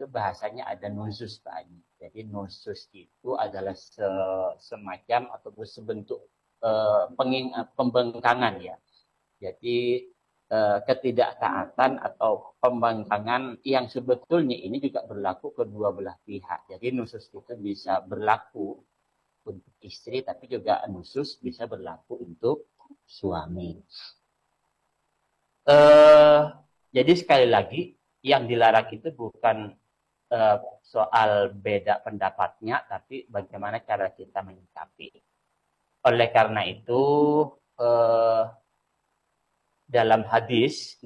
itu bahasanya ada nusus Pak Ani. Jadi nusus itu adalah semacam atau sebentuk pembangkangan ya. Jadi ketidaktaatan atau pembangkangan yang sebetulnya ini juga berlaku kedua belah pihak. Jadi nusus itu bisa berlaku untuk istri, tapi juga nusus bisa berlaku untuk suami. Jadi sekali lagi yang dilarang itu bukan soal beda pendapatnya, tapi bagaimana cara kita menyikapi. Oleh karena itu dalam hadis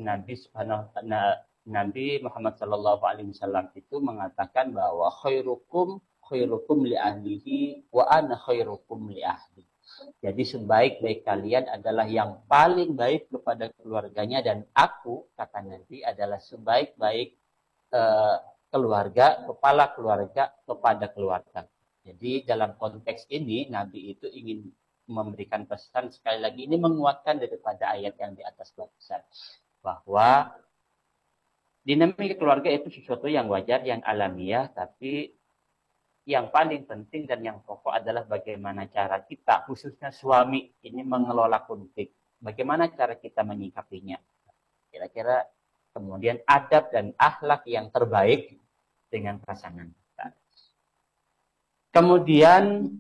Nabi Muhammad SAW itu mengatakan bahwa khairukum li ahlihi wa ana khairukum li ahli. Jadi sebaik-baik kalian adalah yang paling baik kepada keluarganya, dan aku, kata Nabi, adalah sebaik-baik keluarga, kepala keluarga kepada keluarga. Jadi dalam konteks ini Nabi itu ingin memberikan pesan, sekali lagi ini menguatkan daripada ayat yang di atas barusan, bahwa dinamika keluarga itu sesuatu yang wajar, yang alamiah, tapi yang paling penting dan yang pokok adalah bagaimana cara kita, khususnya suami, ini mengelola konflik. Bagaimana cara kita menyikapinya. Kira-kira kemudian adab dan akhlak yang terbaik dengan pasangan kita. Kemudian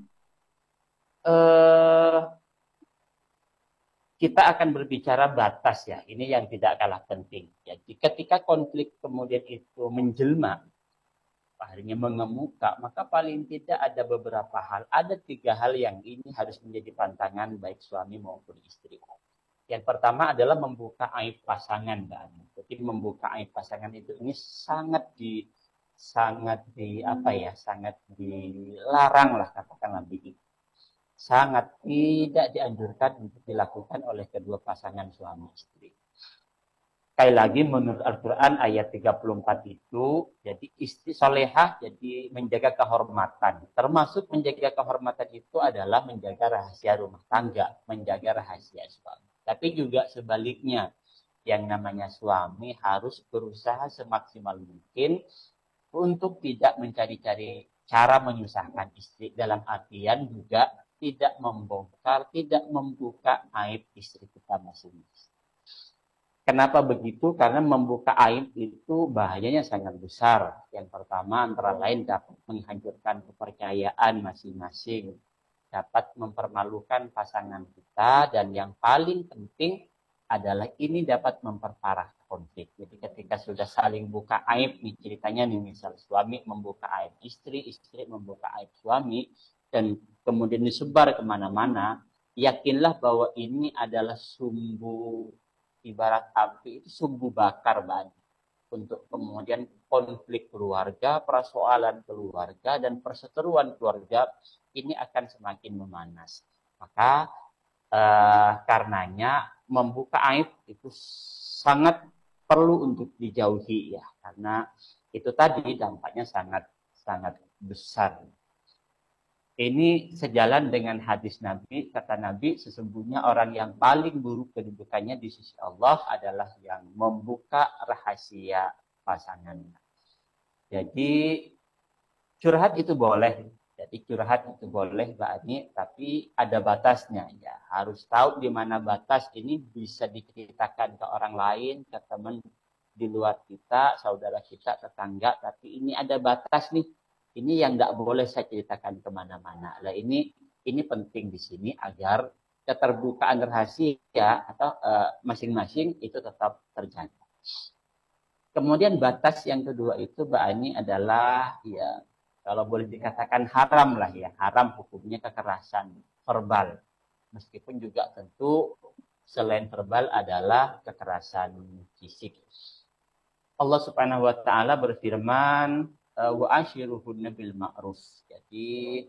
kita akan berbicara batas ya. Ini yang tidak kalah penting. Jadi ketika konflik kemudian itu menjelma, akhirnya mengemuka, maka paling tidak ada beberapa hal. Ada 3 hal yang ini harus menjadi pantangan baik suami maupun istri. Yang pertama adalah membuka aib pasangan, Mbak. Jadi membuka aib pasangan itu ini sangat dilarang lah, katakanlah begitu. Sangat tidak dianjurkan untuk dilakukan oleh kedua pasangan suami istri. Sekali lagi menurut Al-Quran ayat 34 itu, jadi istri solehah, jadi menjaga kehormatan. Termasuk menjaga kehormatan itu adalah menjaga rahasia rumah tangga, menjaga rahasia suami. Tapi juga sebaliknya, yang namanya suami harus berusaha semaksimal mungkin untuk tidak mencari-cari cara menyusahkan istri, dalam artian juga tidak membongkar, tidak membuka aib istri kita masing-masing. Kenapa begitu? Karena membuka aib itu bahayanya sangat besar. Yang pertama antara lain dapat menghancurkan kepercayaan masing-masing, dapat mempermalukan pasangan kita, dan yang paling penting adalah ini dapat memperparah konflik. Jadi ketika sudah saling buka aib, nih ceritanya nih, misal suami membuka aib istri, istri membuka aib suami, dan kemudian disebar kemana-mana, yakinlah bahwa ini adalah sumbu, ibarat api itu sumbu bakar banget untuk kemudian konflik keluarga, persoalan keluarga, dan perseteruan keluarga ini akan semakin memanas. Maka karenanya membuka aib itu sangat perlu untuk dijauhi ya, karena itu tadi dampaknya sangat besar. Ini sejalan dengan hadis Nabi, kata Nabi, sesungguhnya orang yang paling buruk kedudukannya di sisi Allah adalah yang membuka rahasia pasangannya. Jadi curhat itu boleh. Jadi curhat itu boleh, Mbak Ani, tapi ada batasnya ya. Harus tahu di mana batas ini bisa diceritakan ke orang lain, ke teman di luar kita, saudara kita, tetangga, tapi ini ada batas nih. Ini yang tidak boleh saya ceritakan kemana-mana. Nah, ini penting di sini agar keterbukaan rahasia atau masing-masing itu tetap terjaga. Kemudian batas yang kedua itu, Mbak Ani, adalah ya kalau boleh dikatakan haram lah ya, haram hukumnya kekerasan verbal. Meskipun juga tentu selain verbal adalah kekerasan fisik. Allah Subhanahu wa taala berfirman, wa ashiruhunna bil ma'ruf. Jadi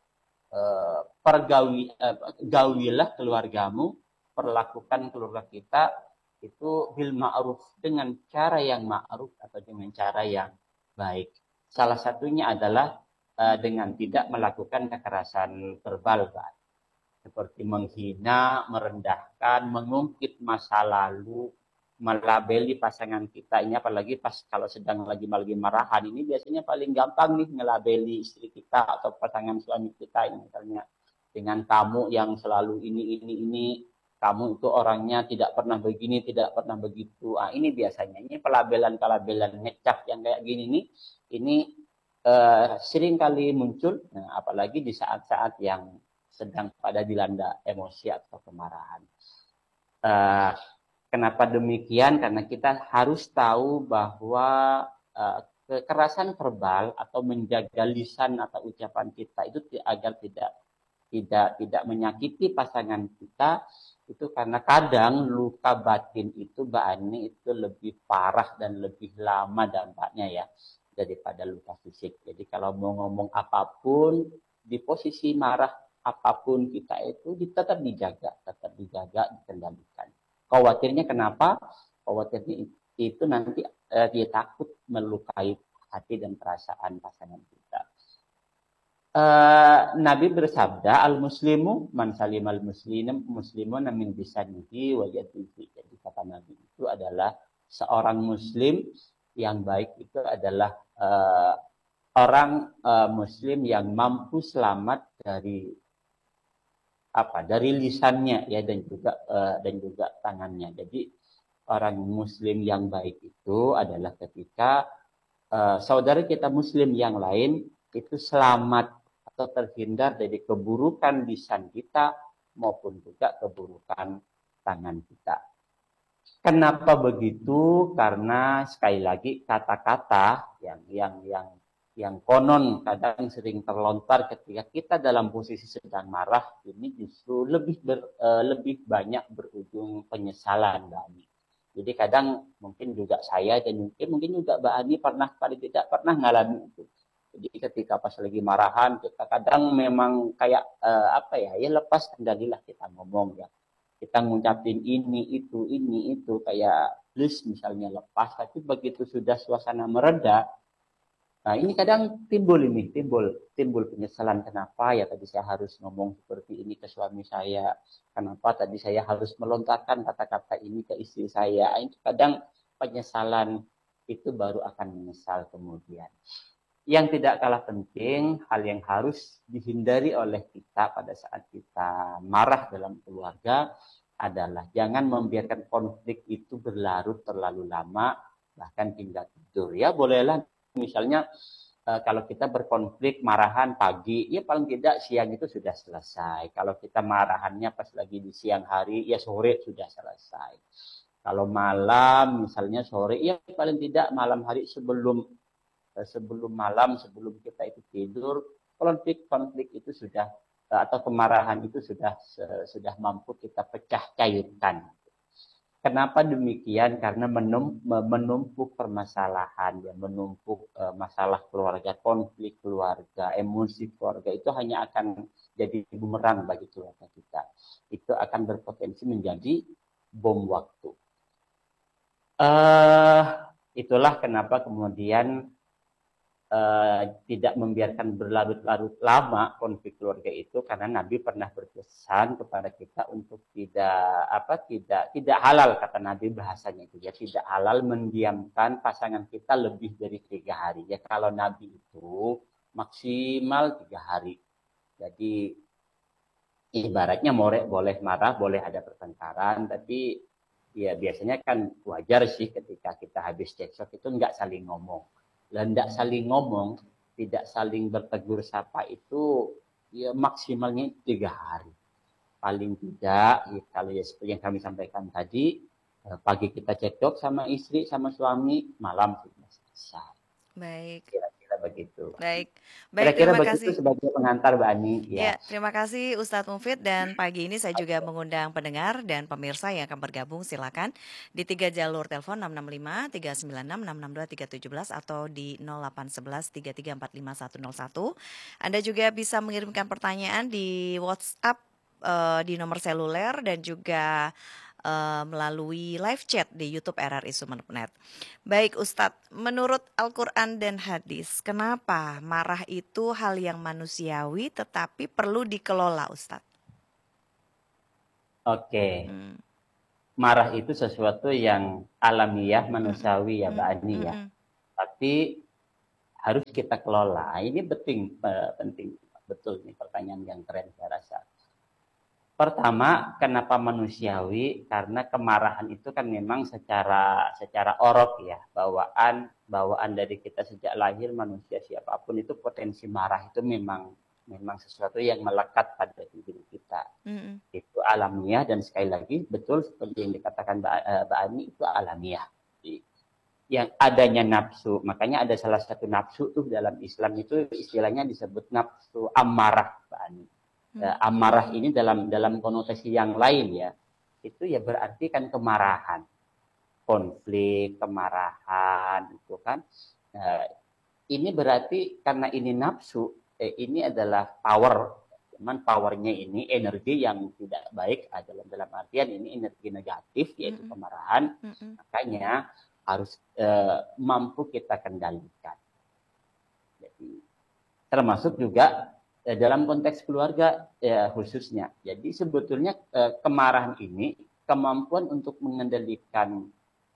gaulilah keluargamu, perlakukan keluarga kita itu bil ma'ruf, dengan cara yang ma'ruf atau dengan cara yang baik. Salah satunya adalah dengan tidak melakukan kekerasan verbal, seperti menghina, merendahkan, mengungkit masa lalu, melabeli pasangan kita ini, apalagi pas kalau sedang lagi marahan ini biasanya paling gampang nih ngelabeli istri kita atau pasangan suami kita ini, misalnya dengan kamu yang selalu ini, kamu itu orangnya tidak pernah begini, tidak pernah begitu. Ini biasanya ini pelabelan ngecap yang kayak gini nih, ini sering kali muncul, apalagi di saat-saat yang sedang pada dilanda emosi atau kemarahan. Kenapa demikian? Karena kita harus tahu bahwa kekerasan verbal atau menjaga lisan atau ucapan kita itu agar tidak menyakiti pasangan kita, itu karena kadang luka batin itu Mbak Ani itu lebih parah dan lebih lama dampaknya ya daripada luka fisik. Jadi kalau mau ngomong apapun di posisi marah apapun kita itu tetap dijaga, dikendalikan. Khawatirnya kenapa? Khawatirnya itu nanti dia takut melukai hati dan perasaan pasangan kita. Nabi bersabda, al-muslimu man salimal muslimun min lisanihi wa yadihi. Jadi kata Nabi itu adalah seorang muslim yang baik itu adalah orang muslim yang mampu selamat dari lisannya ya dan juga tangannya. Jadi orang muslim yang baik itu adalah ketika saudara kita muslim yang lain itu selamat atau terhindar dari keburukan lisan kita maupun juga keburukan tangan kita. Kenapa begitu? Karena sekali lagi kata-kata yang konon kadang sering terlontar ketika kita dalam posisi sedang marah ini justru lebih banyak berujung penyesalan, Mbak Ani. Jadi kadang mungkin juga saya dan mungkin juga Mbak Ani paling tidak pernah ngalamin itu. Jadi ketika pas lagi marahan kita kadang memang kayak ya lepas kendalilah kita ngomong ya. Kita ngucapin ini itu kayak please misalnya lepas, tapi begitu sudah suasana mereda, nah ini kadang timbul penyesalan, kenapa ya tadi saya harus ngomong seperti ini ke suami saya, kenapa tadi saya harus melontarkan kata-kata ini ke istri saya. Itu kadang penyesalan itu baru akan menyesal kemudian. Yang tidak kalah penting, hal yang harus dihindari oleh kita pada saat kita marah dalam keluarga adalah jangan membiarkan konflik itu berlarut terlalu lama, bahkan hingga tidur. Ya bolehlah misalnya kalau kita berkonflik marahan pagi, ya paling tidak siang itu sudah selesai. Kalau kita marahannya pas lagi di siang hari, ya sore sudah selesai. Kalau malam misalnya sore, ya paling tidak malam hari sebelum kita itu tidur, konflik itu sudah atau kemarahan itu sudah mampu kita pecah cairkan. Kenapa demikian? Karena menumpuk permasalahan, ya menumpuk masalah keluarga, konflik keluarga, emosi keluarga itu hanya akan jadi bumerang bagi keluarga kita. Itu akan berpotensi menjadi bom waktu. Itulah kenapa kemudian tidak membiarkan berlarut-larut lama konflik keluarga itu, karena Nabi pernah berpesan kepada kita untuk tidak halal, kata Nabi bahasanya itu ya, tidak halal mendiamkan pasangan kita lebih dari 3 hari ya. Kalau Nabi itu maksimal 3 hari. Jadi ibaratnya boleh marah, boleh ada pertengkaran, tapi ya biasanya kan wajar sih ketika kita habis cekcok itu nggak saling ngomong. Dan tidak saling ngomong, tidak saling bertegur sapa itu ya maksimalnya 3 hari. Paling tidak, ya, kalau ya seperti yang kami sampaikan tadi, pagi kita cekcok sama istri, sama suami, malam sudah selesai. Baik. Kira-kira begitu. Baik, Kira-kira terima begitu kasih. sebagai pengantar, Mbak Ani. Ya, terima kasih Ustadz Mufid, dan pagi ini saya juga mengundang pendengar dan pemirsa yang akan bergabung, silakan di 3 jalur telepon 665 396 662 317 atau di 0811 3345 101. Anda juga bisa mengirimkan pertanyaan di WhatsApp di nomor seluler dan juga melalui live chat di YouTube RRI Sumeneb.net. Baik Ustadz, menurut Al-Quran dan hadis, kenapa marah itu hal yang manusiawi tetapi perlu dikelola, Ustadz? Oke. marah itu sesuatu yang alamiah, manusiawi ya Mbak Ani ya. Mm-mm. Tapi harus kita kelola. Ini penting, penting. Betul nih pertanyaan yang keren saya rasa. Pertama, kenapa manusiawi? Karena kemarahan itu kan memang secara orok ya, bawaan dari kita sejak lahir manusia siapapun itu potensi marah itu memang sesuatu yang melekat pada diri kita. Mm-mm. Itu alamiah dan sekali lagi betul seperti yang dikatakan Mbak Ani itu alamiah. Yang adanya nafsu, makanya ada salah satu nafsu tuh dalam Islam itu istilahnya disebut nafsu amarah, Mbak Ani. Amarah ini dalam konotasi yang lain ya, itu ya berarti kan kemarahan, konflik, kemarahan itu kan. Ini berarti karena ini nafsu, ini adalah power, cuman powernya ini energi yang tidak baik dalam artian ini energi negatif yaitu kemarahan, makanya harus mampu kita kendalikan. Jadi termasuk juga dalam konteks keluarga khususnya. Jadi sebetulnya kemarahan ini kemampuan untuk mengendalikan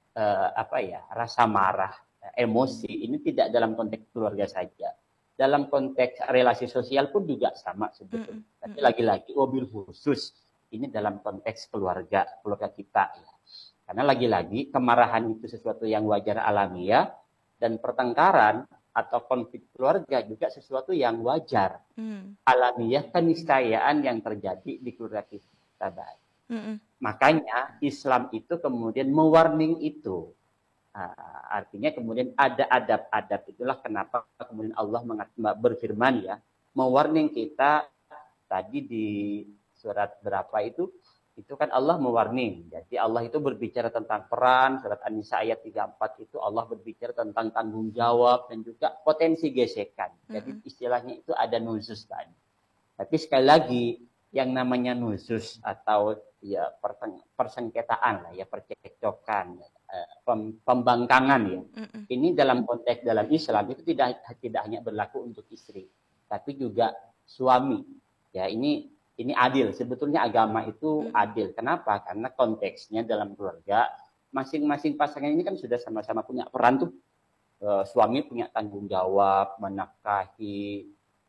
rasa marah, emosi ini tidak dalam konteks keluarga saja. Dalam konteks relasi sosial pun juga sama sebetulnya. Tapi lagi-lagi mobil khusus ini dalam konteks keluarga kita ya. Karena lagi-lagi kemarahan itu sesuatu yang wajar alamiah dan pertengkaran atau konflik keluarga juga sesuatu yang wajar. Alamiah keniscayaan yang terjadi di keluarga kita baik. Makanya Islam itu kemudian mewarning itu. Artinya kemudian ada adab-adab, itulah kenapa kemudian Allah berfirman ya, mewarning kita tadi di surat berapa itu kan Allah mewarning. Jadi Allah itu berbicara tentang peran, surat An-Nisa ayat 34 itu Allah berbicara tentang tanggung jawab dan juga potensi gesekan. Jadi istilahnya itu ada nusus tadi. Tapi sekali lagi yang namanya nusus atau ya persengketaan lah ya, percekcokan, pembangkangan ya. Ini dalam konteks dalam Islam itu tidak hanya berlaku untuk istri, tapi juga suami. Ya, ini adil. Sebetulnya agama itu adil. Kenapa? Karena konteksnya dalam keluarga masing-masing pasangan ini kan sudah sama-sama punya peran tuh. Suami punya tanggung jawab menafkahi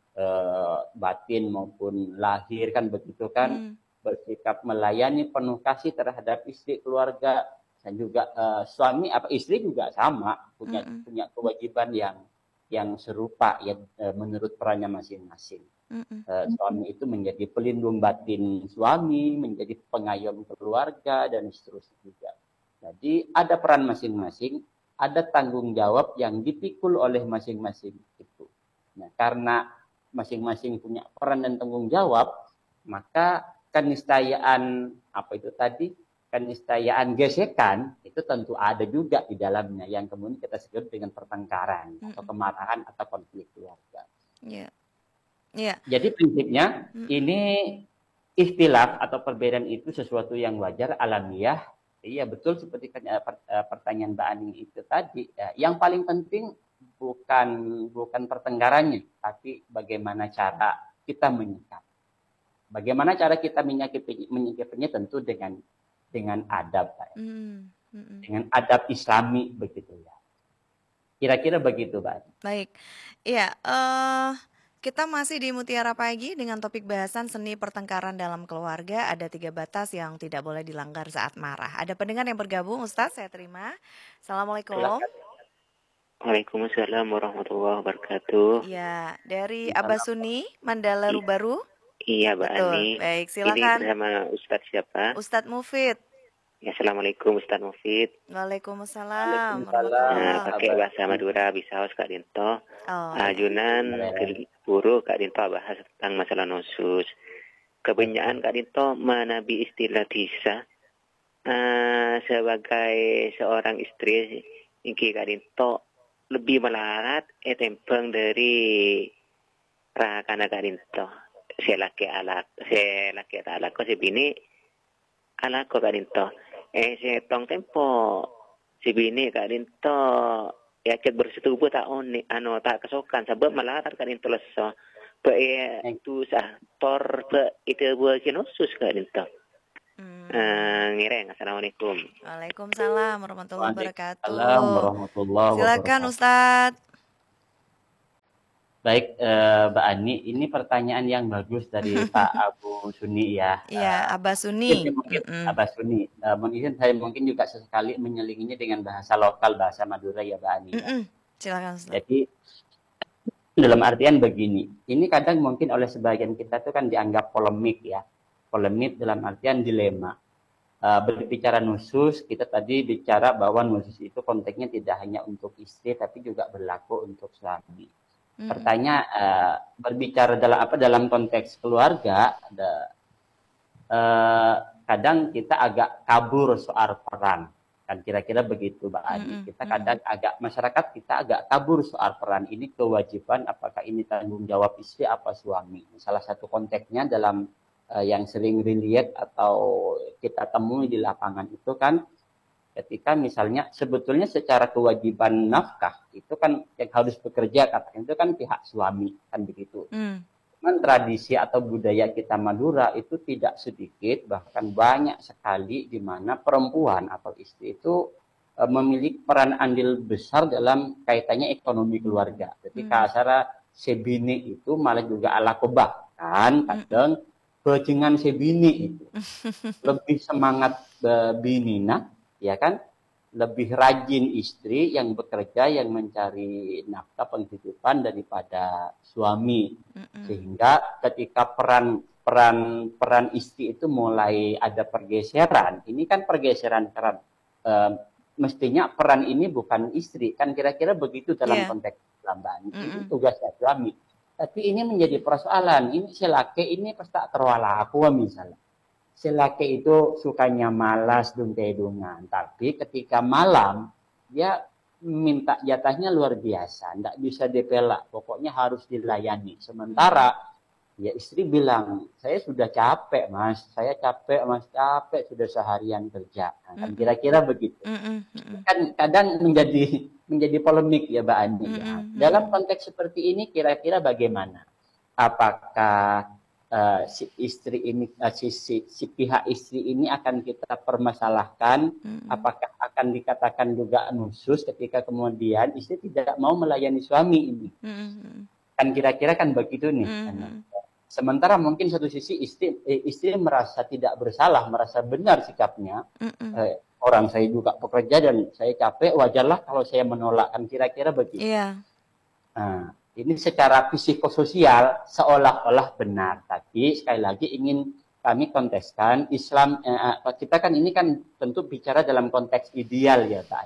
batin maupun lahir kan begitu kan, bersikap melayani penuh kasih terhadap istri keluarga, dan juga istri juga sama punya kewajiban yang serupa ya menurut perannya masing-masing. Suami itu menjadi pelindung batin suami, menjadi pengayom keluarga dan seterusnya juga. Jadi ada peran masing-masing, ada tanggung jawab yang dipikul oleh masing-masing itu. Nah, karena masing-masing punya peran dan tanggung jawab, maka keniscayaan keniscayaan gesekan itu tentu ada juga di dalamnya yang kemudian kita sebut dengan pertengkaran atau kemarahan atau konflik keluarga. Jadi prinsipnya ini ikhtilaf atau perbedaan itu sesuatu yang wajar alamiah. Iya betul seperti pertanyaan Mbak Ani itu tadi. Yang paling penting bukan pertengkarannya, tapi bagaimana cara kita menyikapi. Bagaimana cara kita menyikapinya tentu dengan adab, dengan adab Islami begitu ya. Kira-kira begitu, Mbak. Baik, iya. Kita masih di Mutiara Pagi dengan topik bahasan seni pertengkaran dalam keluarga. Ada 3 batas yang tidak boleh dilanggar saat marah. Ada pendengar yang bergabung, Ustadz, saya terima. Assalamualaikum. Waalaikumsalam warahmatullahi wabarakatuh. Iya, dari Abah Suni, Mandala Rubaru. Iya, Mbak Betul. Ani. Baik, silakan. Ini bersama Ustadz siapa? Ustadz Mufid. Ya, Assalamualaikum Ustadz Mufid. Waalaikumsalam. Nah, pakai bahasa Madura bisa Kak Dinto. Ajunan guru Kak Dinto bahas tentang masalah nusus. Kebenyakan Kak Dinto menabi istilah disa sebagai seorang istri ingki Kak Dinto lebih melarat tempeng dari rakana Kak Dinto. Selaki tak alako sebini alako Kak Dinto. Setong tempo si bini Kak Dinto ya cek bersetubuh tak tak kesokan sebab malah Kak Dinto leso itu sah tor itu buat kinosus Kak Dinto. Ngireng, assalamualaikum. Waalaikumsalam warahmatullahi Waalaikumsalam wabarakatuh. warahmatullahi Silakan wabarakatuh. Ustadz. Baik, Mbak Ani, ini pertanyaan yang bagus dari Pak Abu Suni ya. Iya, Abah Suni. Mungkin Abah Suni. Mungkin saya mungkin juga sesekali menyelinginya dengan bahasa lokal, bahasa Madura ya, Mbak Ani. Ya. Silakan Ustadz. Jadi dalam artian begini, ini kadang mungkin oleh sebagian kita itu kan dianggap polemik ya. Polemik dalam artian dilema. Berbicara nusus, kita tadi bicara bahwa nusus itu konteksnya tidak hanya untuk istri, tapi juga berlaku untuk suami. Pertanyaan berbicara dalam konteks keluarga, kadang kita agak kabur soal peran, kan kira-kira begitu, Mbak Adi. Kita kadang masyarakat kita agak kabur soal peran. Ini kewajiban, apakah ini tanggung jawab istri apa suami? Salah satu konteksnya dalam yang sering dilihat atau kita temui di lapangan itu kan ketika misalnya sebetulnya secara kewajiban nafkah itu kan yang harus bekerja katakan itu kan pihak suami kan begitu. Cuman tradisi atau budaya kita Madura itu tidak sedikit bahkan banyak sekali di mana perempuan atau istri itu memiliki peran andil besar dalam kaitannya ekonomi keluarga. Ketika acara sebini itu malah juga ala bahkan kadang kejengan sebini itu lebih semangat binina, ya kan, lebih rajin istri yang bekerja yang mencari nafkah penghidupan daripada suami, sehingga ketika peran istri itu mulai ada pergeseran. Ini kan pergeseran peran, mestinya peran ini bukan istri kan kira-kira begitu dalam konteks lamban. Ini tugasnya suami. Tapi ini menjadi persoalan. Ini si laki ini pasti tak terwala aku misalnya. Si laki itu sukanya malas dung-kedungan. Tapi ketika malam, dia minta jatahnya luar biasa. Tidak bisa dipelak. Pokoknya harus dilayani. Sementara ya istri bilang, saya sudah capek mas. Saya capek mas, capek sudah seharian kerja. Nah, kan kira-kira begitu. Kan kadang menjadi polemik ya Mbak Andi. Dalam konteks seperti ini kira-kira bagaimana? Apakah si istri ini si pihak istri ini akan kita permasalahkan? Apakah akan dikatakan juga nusus ketika kemudian istri tidak mau melayani suami ini? Kan kira-kira kan begitu nih. Sementara mungkin satu sisi istri merasa tidak bersalah, merasa benar sikapnya. Orang saya juga pekerja dan saya capek, wajarlah kalau saya menolak, kan kira-kira begitu. Nah, ini secara psikososial seolah-olah benar, tapi sekali lagi ingin kami konteskan Islam. Kita kan ini kan tentu bicara dalam konteks ideal ya Pak.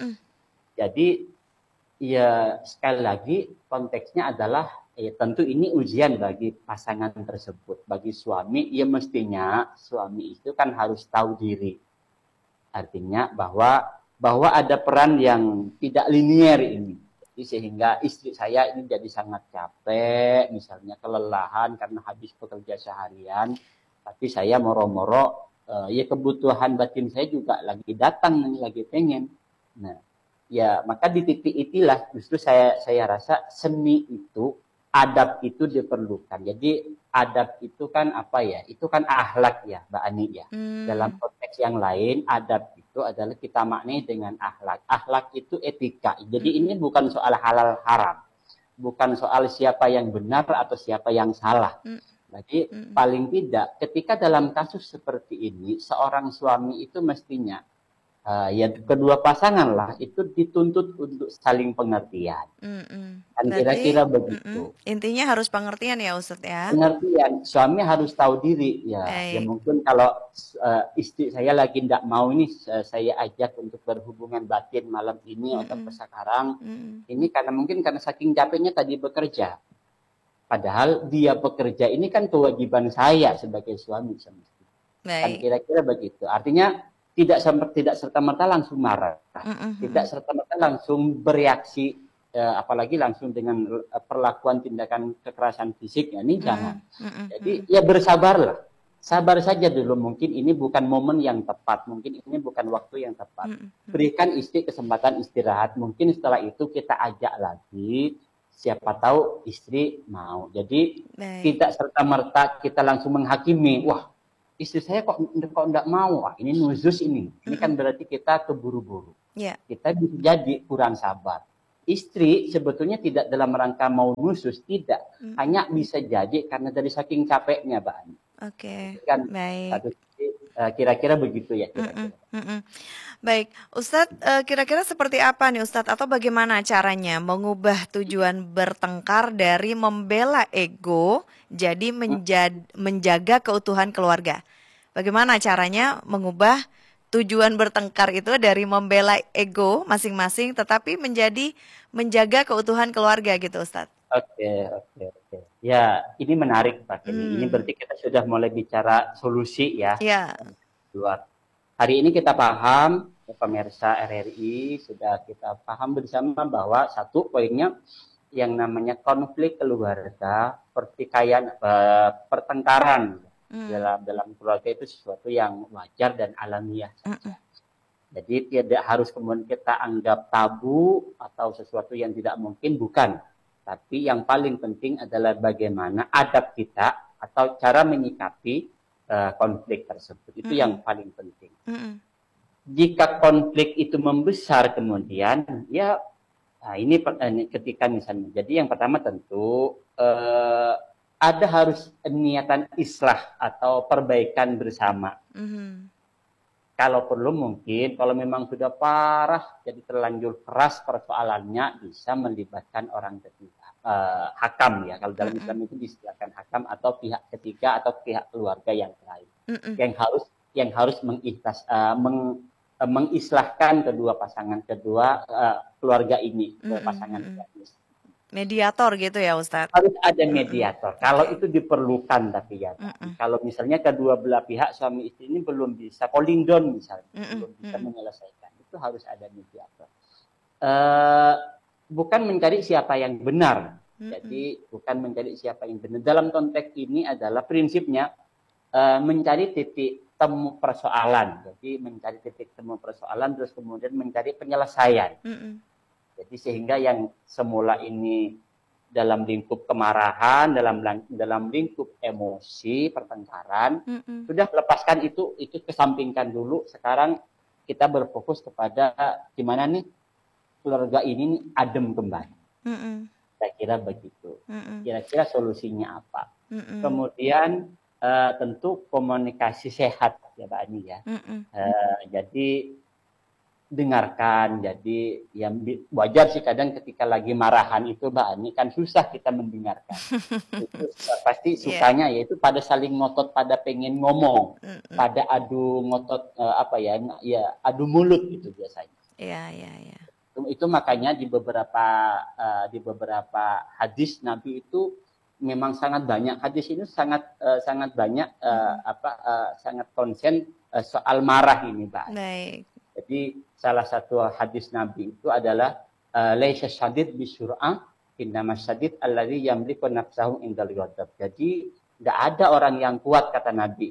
Jadi ya sekali lagi konteksnya adalah tentu ini ujian bagi pasangan tersebut, bagi suami. Ya mestinya suami itu kan harus tahu diri. Artinya bahwa ada peran yang tidak linier ini. Jadi sehingga istri saya ini jadi sangat capek, misalnya kelelahan karena habis bekerja seharian. Tapi saya moro-moro, ya kebutuhan batin saya juga lagi datang, lagi pengen. Nah, ya maka di titik itulah justru saya rasa seni itu, adab itu diperlukan. Jadi adab itu kan apa ya? Itu kan akhlak ya, Mbak Ani ya. Dalam konteks yang lain, adab itu adalah kita maknai dengan akhlak. Akhlak itu etika. Jadi ini bukan soal halal haram. Bukan soal siapa yang benar atau siapa yang salah. Jadi paling tidak ketika dalam kasus seperti ini, seorang suami itu mestinya ya kedua pasangan lah itu dituntut untuk saling pengertian. Kan kira-kira begitu. Intinya harus pengertian ya Ustadz ya. Pengertian. Suami harus tahu diri ya. Ya mungkin kalau istri saya lagi tidak mau ini saya ajak untuk berhubungan batin malam ini atau sekarang. Ini karena saking capeknya tadi bekerja. Padahal dia bekerja ini kan kewajiban saya sebagai suami semestinya. Kan kira-kira begitu. Artinya tidak serta-merta langsung marah, tidak serta-merta langsung bereaksi, apalagi langsung dengan perlakuan tindakan kekerasan fisik, ya ini jangan. Jadi ya bersabarlah, sabar saja dulu. Mungkin ini bukan momen yang tepat, mungkin ini bukan waktu yang tepat. Berikan istri kesempatan istirahat. Mungkin setelah itu kita ajak lagi, siapa tahu istri mau. Jadi tidak serta-merta kita langsung menghakimi, wah istri saya kok enggak mau. Wah, ini nuzus ini. Ini kan berarti kita keburu-buru. Ya. Kita bisa jadi kurang sabar. Istri sebetulnya tidak dalam rangka mau nusus, tidak. Hanya bisa jadi karena dari saking capeknya, Mbak Ani. Oke, Kan baik. satu kira-kira begitu ya kira-kira. Baik, Ustadz, kira-kira seperti apa nih Ustadz, atau bagaimana caranya mengubah tujuan bertengkar dari membela ego jadi menjaga keutuhan keluarga? Bagaimana caranya mengubah tujuan bertengkar itu dari membela ego masing-masing tetapi menjadi menjaga keutuhan keluarga gitu Ustadz? Oke. Ya, ini menarik Pak. Ini berarti kita sudah mulai bicara solusi ya. Ya. Hari ini kita paham, pemirsa RRI sudah kita paham bersama bahwa satu poinnya yang namanya konflik keluarga, pertikaian, pertengkaran dalam keluarga itu sesuatu yang wajar dan alamiah saja. Jadi tidak harus kemudian kita anggap tabu atau sesuatu yang tidak mungkin, bukan. Tapi yang paling penting adalah bagaimana adab kita atau cara menyikapi konflik tersebut. Itu yang paling penting. Jika konflik itu membesar kemudian, ya ini ketika misalnya. Jadi yang pertama tentu ada harus niatan islah atau perbaikan bersama. Kalau perlu mungkin, kalau memang sudah parah, jadi terlanjur keras persoalannya, bisa melibatkan orang ketiga, hakam ya. Kalau dalam Islam itu disediakan hakam atau pihak ketiga atau pihak keluarga yang lain, yang harus mengislahkan kedua keluarga ini, pasangan suami. Mediator gitu ya Ustadz? Harus ada mediator. Kalau itu diperlukan, tapi ya. Kalau misalnya kedua belah pihak suami istri ini belum bisa calling down misalnya, belum bisa menyelesaikan, itu harus ada mediator. Bukan mencari siapa yang benar. Jadi bukan mencari siapa yang benar. Dalam konteks ini adalah prinsipnya mencari titik temu persoalan. Jadi mencari titik temu persoalan terus kemudian mencari penyelesaian. Jadi sehingga yang semula ini dalam lingkup kemarahan, dalam lingkup emosi, pertengkaran, sudah lepaskan itu kesampingkan dulu. Sekarang kita berfokus kepada gimana nih keluarga ini adem kembali. Saya kira begitu. Kira-kira solusinya apa? Kemudian tentu komunikasi sehat ya Pak Ani ya. Jadi dengarkan. Jadi yang wajar sih kadang ketika lagi marahan itu Mbak Ani kan susah kita mendengarkan. Itu pasti sukanya yaitu pada saling ngotot, pada pengen ngomong, pada adu ngotot adu mulut itu biasanya. Iya. Itu makanya di beberapa hadis Nabi itu memang sangat banyak, hadis ini sangat banyak sangat konsen soal marah ini Mbak. Baik. Jadi salah satu hadis Nabi itu adalah laisa syadid bisur'ah innama syadid alladzi yamliku nafsahu indal ghadab. Jadi tidak ada orang yang kuat kata Nabi.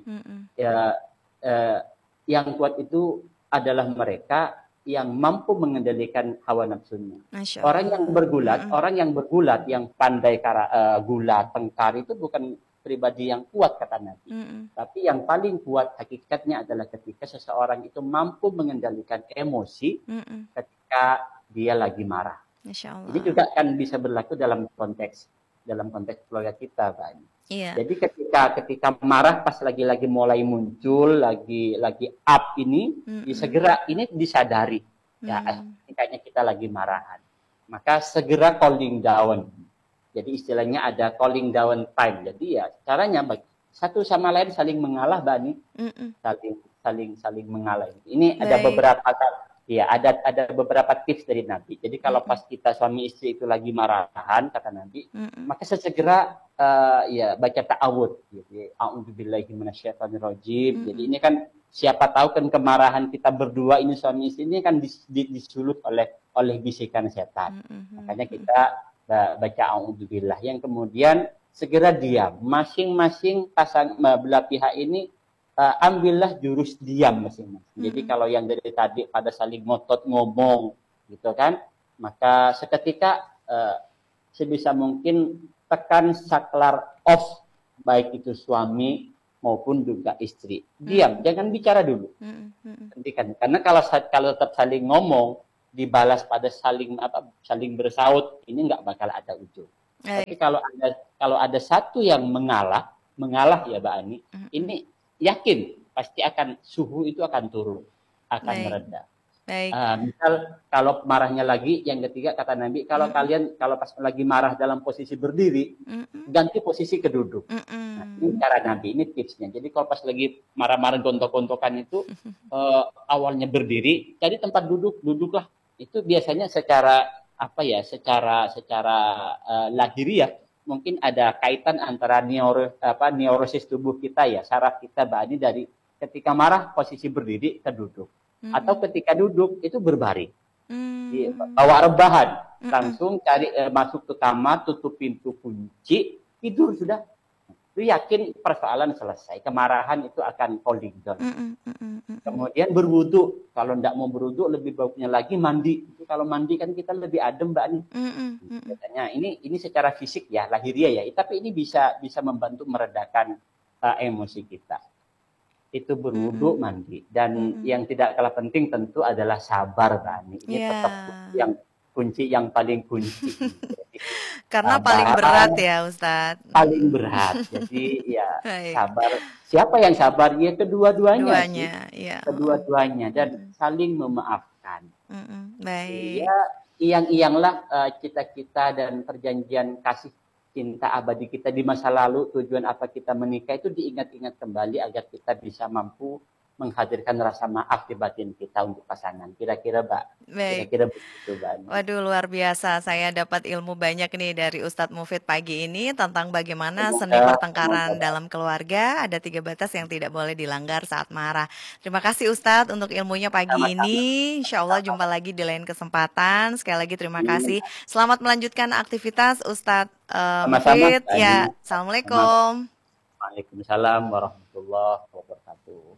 Yang kuat itu adalah mereka yang mampu mengendalikan hawa nafsunya. Orang yang bergulat, yang pandai gulat, tengkar itu bukan pribadi yang kuat kata Nabi. Tapi yang paling kuat hakikatnya adalah ketika seseorang itu mampu mengendalikan emosi ketika dia lagi marah. Ini juga kan bisa berlaku dalam konteks keluarga kita, Pak. Iya. Jadi ketika marah pas lagi mulai muncul, lagi up ini, segera ini disadari. Ya, kayaknya kita lagi marahan. Maka segera calling down. Jadi istilahnya ada calling down time. Jadi ya caranya satu sama lain saling mengalah, Bani. Saling mengalah. Ini ada beberapa tips dari Nabi. Jadi kalau pas kita suami istri itu lagi marahan kata Nabi, maka sesegera baca ta'awudz gitu. A'udzubillahi minasyaitonirrajim. Jadi ini kan siapa tahu kan kemarahan kita berdua ini suami istri ini kan disulut oleh bisikan setan. Makanya kita baca a'udzubillah, yang kemudian segera diam. Masing-masing belah pihak ini ambillah jurus diam masing-masing. Jadi kalau yang dari tadi pada saling ngotot ngomong gitu kan, maka seketika sebisa mungkin tekan saklar off, baik itu suami maupun juga istri. Diam, jangan bicara dulu. Hentikan. Karena kalau tetap saling ngomong, dibalas pada saling bersaut, ini nggak bakal ada ujung. Tapi kalau ada satu yang mengalah ya Mbak Ani, ini yakin pasti suhu itu akan turun, akan mereda. Misal kalau marahnya lagi, yang ketiga kata Nabi, kalau pas lagi marah dalam posisi berdiri, ganti posisi ke duduk. Nah, ini cara Nabi, ini tipsnya. Jadi kalau pas lagi marah-marah gontok-gontokan itu, awalnya berdiri, jadi tempat duduklah. Itu biasanya secara lahiriah mungkin ada kaitan antara neurosis tubuh kita ya, saraf kita Mbak Ani, dari ketika marah posisi berdiri ke duduk. Atau ketika duduk itu berbaring, bawa rebahan, langsung cari masuk ke kamar, tutup pintu, kunci, tidur sudah. Itu yakin persoalan selesai, kemarahan itu akan falling down. Kemudian berwudu, kalau tidak mau berwudu lebih bagusnya lagi mandi. Itu kalau mandi kan kita lebih adem Mbak Ani. Katanya ini secara fisik ya, lahiriah ya, tapi ini bisa membantu meredakan emosi kita. Itu berwudu, mandi. Dan yang tidak kalah penting tentu adalah sabar, Mbak Ani. Ini tetap kunci yang paling kunci. Karena sabar, paling berat ya Ustadz. Paling berat. Jadi ya sabar. Siapa yang sabar? Ya kedua-duanya. Kedua-duanya. Dan saling memaafkan. Baik. Ya, iyang-iyanglah cita-cita dan perjanjian kasih cinta abadi kita di masa lalu, tujuan apa kita menikah itu diingat-ingat kembali agar kita bisa mampu menghadirkan rasa maaf di batin kita untuk pasangan. Kira-kira Mbak, kira-kira begitu Mbak. Waduh, luar biasa. Saya dapat ilmu banyak nih dari Ustadz Mufid pagi ini tentang bagaimana seni pertengkaran dalam keluarga. Ada 3 batas yang tidak boleh dilanggar saat marah. Terima kasih Ustadz untuk ilmunya pagi ini. Insya Allah jumpa lagi di lain kesempatan. Sekali lagi terima kasih. Selamat melanjutkan aktivitas Ustadz Mufid. Ya, Assalamualaikum. Waalaikumsalam warahmatullahi wabarakatuh.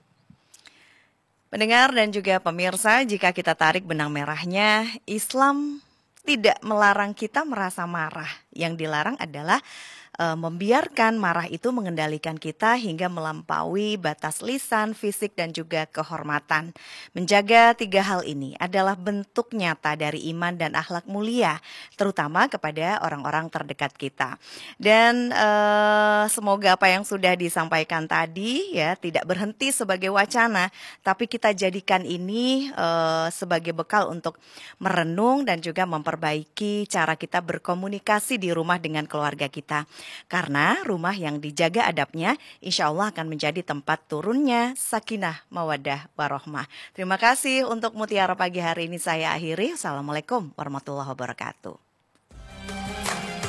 Pendengar dan juga pemirsa, jika kita tarik benang merahnya, Islam tidak melarang kita merasa marah. Yang dilarang adalah membiarkan marah itu mengendalikan kita hingga melampaui batas lisan, fisik, dan juga kehormatan. Menjaga 3 hal ini adalah bentuk nyata dari iman dan akhlak mulia, terutama kepada orang-orang terdekat kita. Dan semoga apa yang sudah disampaikan tadi ya tidak berhenti sebagai wacana, tapi kita jadikan ini sebagai bekal untuk merenung dan juga memperbaiki cara kita berkomunikasi di rumah dengan keluarga kita. Karena rumah yang dijaga adabnya insya Allah akan menjadi tempat turunnya sakinah, mawaddah, warohmah. Terima kasih untuk Mutiara pagi hari ini saya akhiri. Assalamualaikum warahmatullahi wabarakatuh.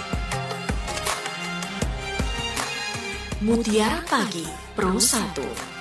Mutiara Pagi Pro 1.